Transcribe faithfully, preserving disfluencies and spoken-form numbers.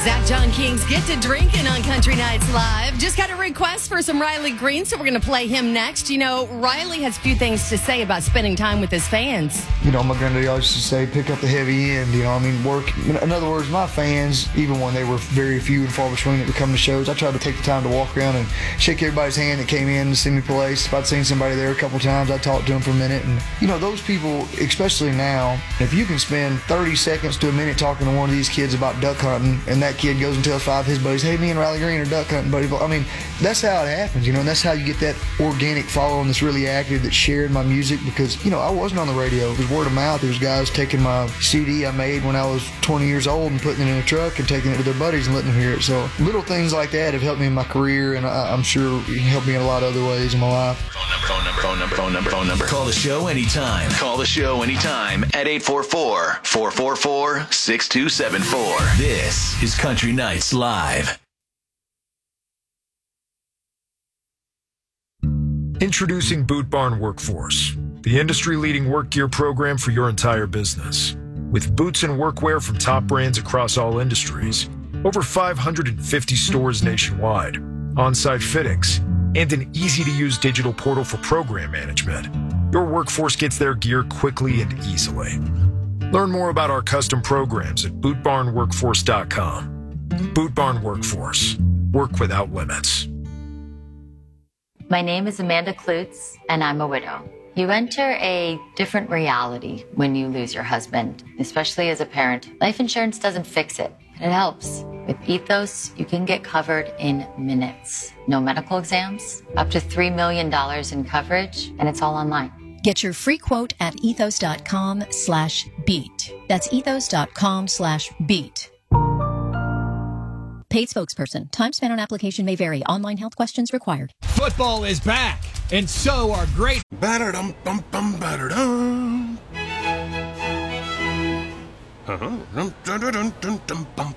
Zach John King's Get to Drinking on Country Nights Live. Just got a request for some Riley Green, so we're going to play him next. You know, Riley has a few things to say about spending time with his fans. You know, my granddaddy always used to say, pick up the heavy end, you know, I mean, work. In other words, my fans, even when they were very few and far between that would come to shows, I tried to take the time to walk around and shake everybody's hand that came in to see me play. If I'd seen somebody there a couple times, I'd talk to them for a minute. And, you know, those people, especially now, if you can spend thirty seconds to a minute talking to one of these kids about duck hunting, and that kid goes and tells five of his buddies, hey, me and Riley Green are duck hunting, buddy. I mean, that's how it happens, you know, and that's how you get that organic following that's really active, that shared my music, because, you know, I wasn't on the radio. It was word of mouth. There was guys taking my C D I made when I was twenty years old and putting it in a truck and taking it to their buddies and letting them hear it. So little things like that have helped me in my career, and I, I'm sure it helped me in a lot of other ways in my life. Phone number, phone number, phone number, phone number, phone number. Call the show anytime. Call the show anytime at eight four four, four four four, six two seven four. This is Country Nights Live. Introducing Boot Barn Workforce, the industry-leading work gear program for your entire business. With boots and workwear from top brands across all industries, over five hundred fifty stores nationwide, on-site fittings, and an easy-to-use digital portal for program management, your workforce gets their gear quickly and easily. Learn more about our custom programs at boot barn workforce dot com. Boot Barn Workforce. Work without limits. My name is Amanda Klutz, and I'm a widow. You enter a different reality when you lose your husband, especially as a parent. Life insurance doesn't fix it, but it helps. With Ethos, you can get covered in minutes. No medical exams, up to three million dollars in coverage, and it's all online. Get your free quote at ethos.com slash beat. That's ethos.com slash beat. Paid spokesperson. Time spent on application may vary. Online health questions required. Football is back, and so are great. Batter-dum, bum, bum, batter-dum. Uh-huh. Dum, dum, dum, dum, dum, bum,